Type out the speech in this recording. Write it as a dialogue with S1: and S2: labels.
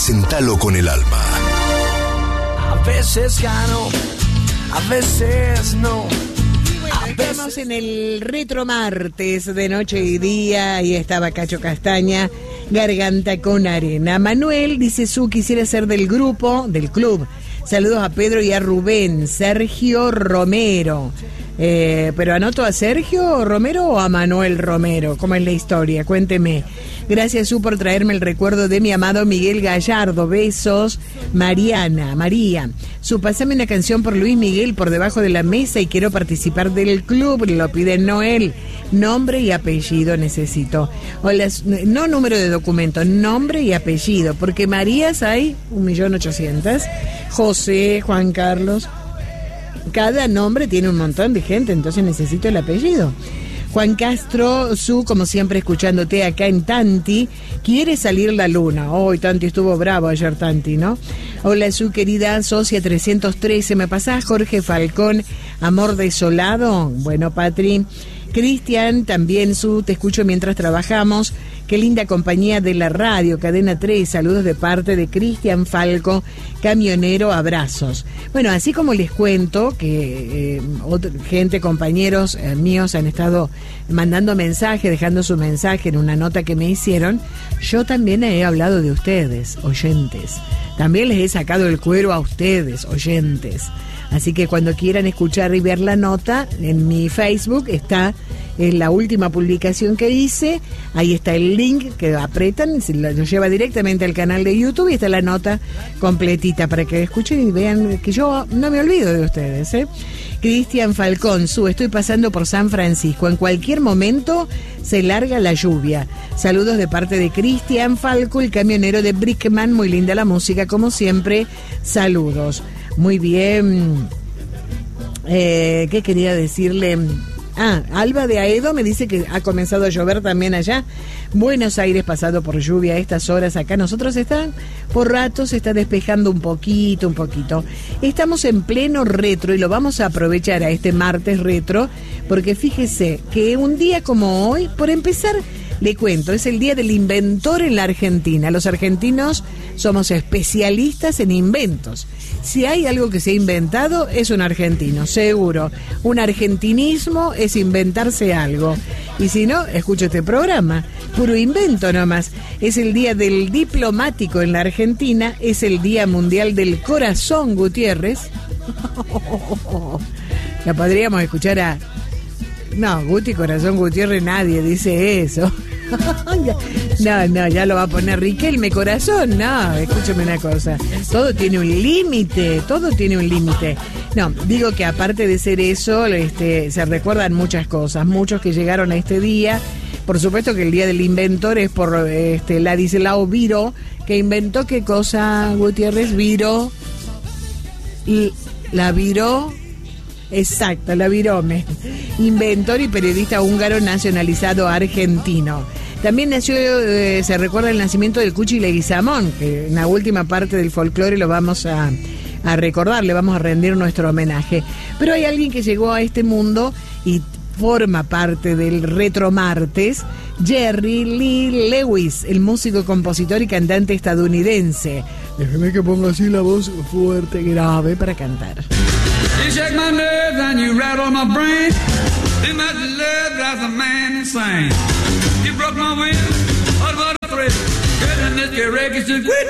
S1: Presentalo con el alma.
S2: A veces gano, a veces no.
S3: Estamos en el Retro Martes de Noche y Día y estaba Cacho Castaña, Garganta con Arena. Manuel dice: quisiera ser del club. Saludos a Pedro y a Rubén. Sergio Romero. Pero anoto a Sergio Romero o a Manuel Romero. ¿Cómo es la historia? Cuénteme. Gracias, por traerme el recuerdo de mi amado Miguel Gallardo. Besos, María. Pasame una canción por Luis Miguel, Por debajo de la mesa, y quiero participar del club. Lo pide Noel. Nombre y apellido necesito. Hola, no número de documento, nombre y apellido, porque Marías hay 1.800.000. José, Juan Carlos. Cada nombre tiene un montón de gente, entonces necesito el apellido. Juan Castro, como siempre escuchándote acá en Tanti. Quiere salir la luna. Hoy Tanti estuvo bravo ayer, Tanti, ¿no? Hola, querida socia 313. ¿Me pasás Jorge Falcón, Amor desolado? Bueno, Patri. Cristian, también te escucho mientras trabajamos. Qué linda compañía de la radio, Cadena 3. Saludos de parte de Cristian Falco, camionero, abrazos. Bueno, así como les cuento que compañeros míos han estado mandando mensajes, dejando su mensaje en una nota que me hicieron, yo también he hablado de ustedes, oyentes. También les he sacado el cuero a ustedes, oyentes. Así que cuando quieran escuchar y ver la nota, en mi Facebook está en la última publicación que hice. Ahí está el link que apretan, lo lleva directamente al canal de YouTube y está la nota completita para que escuchen y vean que yo no me olvido de ustedes, ¿eh? Cristian Falcón, estoy pasando por San Francisco. En cualquier momento se larga la lluvia. Saludos de parte de Cristian Falco, el camionero de Brickman. Muy linda la música, como siempre. Saludos. Muy bien. ¿Qué quería decirle? Alba de Aedo me dice que ha comenzado a llover también allá. Buenos Aires pasado por lluvia a estas horas. Acá nosotros por ratos se está despejando un poquito. Estamos en pleno retro y lo vamos a aprovechar a este martes retro, porque fíjese que un día como hoy, por empezar, le cuento, es el día del inventor en la Argentina. Los argentinos somos especialistas en inventos. Si hay algo que se ha inventado, es un argentino, seguro. Un argentinismo es inventarse algo. Y si no, escucho este programa. Puro invento nomás. Es el día del diplomático en la Argentina. Es el Día Mundial del Corazón, Gutiérrez. La podríamos escuchar a... No, Guti Corazón Gutiérrez, nadie dice eso. No, ya lo va a poner Riquelme Corazón. No, escúchame una cosa. Todo tiene un límite. No, digo que aparte de ser eso, se recuerdan muchas cosas. Muchos que llegaron a este día. Por supuesto que el día del inventor es por Ladislao Viró, que inventó qué cosa, Gutiérrez. Viró. La Viró. Exacto, la Virome, inventor y periodista húngaro nacionalizado argentino. También nació, se recuerda el nacimiento del Cuchi Leguizamón, que en la última parte del folclore lo vamos a recordar, le vamos a rendir nuestro homenaje. Pero hay alguien que llegó a este mundo y forma parte del Retro Martes, Jerry Lee Lewis, el músico, compositor y cantante estadounidense. Déjeme que ponga así la voz fuerte, grave para cantar.
S4: You shake my nerves and you rattle my brain. Too much love drives a man insane. You broke my will, what a thrill. Goodness, your records to quit.